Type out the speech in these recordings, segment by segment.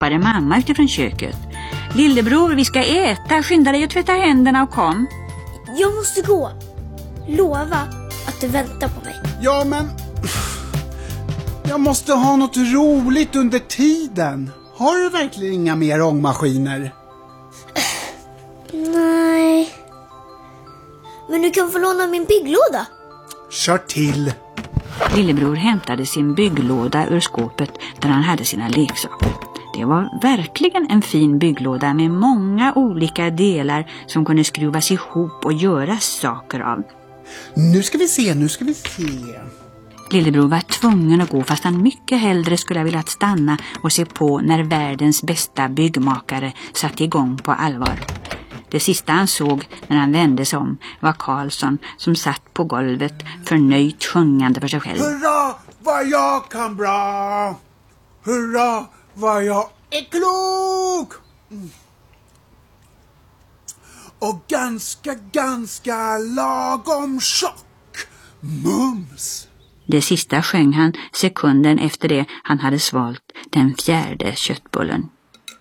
ropade mamma utifrån köket. Lillebror, vi ska äta. Skynda dig och tvätta händerna och kom. Jag måste gå. Lova att du väntar på mig. Ja, men jag måste ha något roligt under tiden. Har du verkligen inga mer ångmaskiner? Nej. Men du kan få låna min bygglåda. Kör till. Lillebror hämtade sin bygglåda ur skåpet där han hade sina leksaker. Det var verkligen en fin bygglåda med många olika delar som kunde skruvas ihop och göras saker av. Nu ska vi se. Lillebror var tvungen att gå fast han mycket hellre skulle ha velat stanna och se på när världens bästa byggmakare satte igång på allvar. Det sista han såg när han vände sig om var Karlsson som satt på golvet förnöjt sjungande för sig själv. Hurra vad jag kan bra! Hurra vad jag är klok! Och ganska lagom tjock. Mums! Det sista sjöng han sekunden efter det han hade svalt den 4:e köttbullen.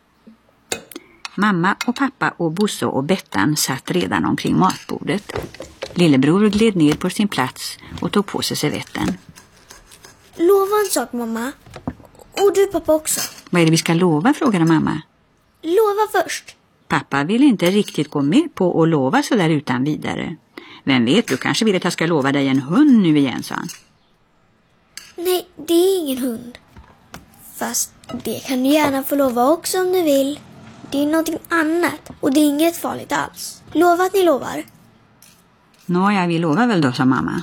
Mamma och pappa och Bosse och Bettan satt redan omkring matbordet. Lillebror gled ner på sin plats och tog på sig servetten. Lova en sak, mamma. Och du, pappa, också. Vad är det vi ska lova, frågade mamma. Lova först. Pappa ville inte riktigt gå med på att lova så där utan vidare. Vem vet, du kanske vill att jag ska lova dig en hund nu igen, sa han. Nej, det är ingen hund. Fast det kan du gärna få lova också om du vill. Det är någonting annat och det är inget farligt alls. Lova att ni lovar. Nåja, vi lovar väl då, sa mamma.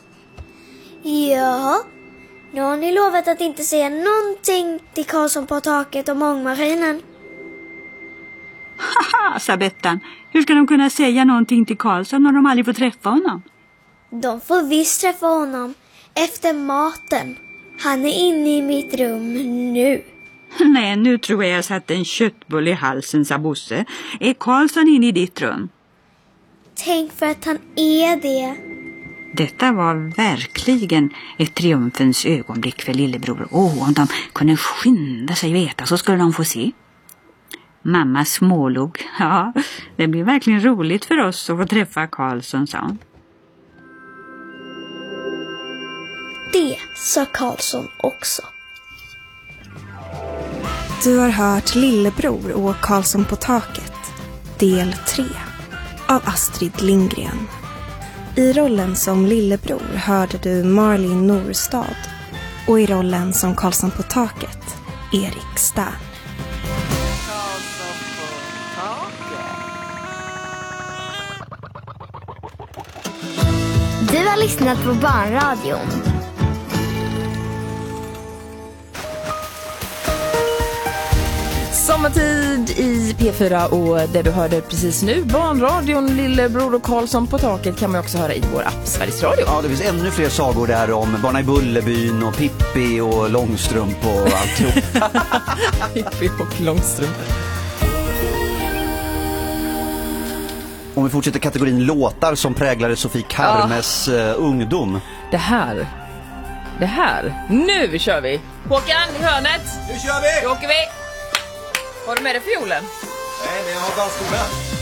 Ja, nu har ni lovat att inte säga någonting till Karlsson på taket om ångmaskinen. Haha, sa Bettan. Hur ska de kunna säga någonting till Karlsson när de aldrig får träffa honom? De får visst träffa honom efter maten. Han är inne i mitt rum nu. Nej, nu tror jag satt en köttbull i halsen, sa Bosse. Är Karlsson inne i ditt rum? Tänk för att han är det. Detta var verkligen ett triumfens ögonblick för lillebror. Om de kunde skynda sig och äta så skulle de få se. Mamma smålog. Ja, det blir verkligen roligt för oss att få träffa Karlsson, sa hon. Det sa Karlsson också. Du har hört Lillebror och Karlsson på taket, del 3, av Astrid Lindgren. I rollen som Lillebror hörde du Marlin Norstad och i rollen som Karlsson på taket, Erik Stern. Du har lyssnat på Barnradion. Sommartid i P4 och det du hörde precis nu, Barnradion, Lillebror och Karlsson på taket, kan man också höra i vår app Sveriges Radio. Ja, det finns ännu fler sagor där om Barna i Bullerbyn och Pippi och Långstrump och alltihop. Pippi och Långstrump. Om vi fortsätter kategorin låtar som präglade Sofie Karmes ungdom. Det här, nu kör vi! Håkan i hörnet! Nu kör vi! Då åker vi! Har du med dig fiolen? Nej, men jag har dansskolan.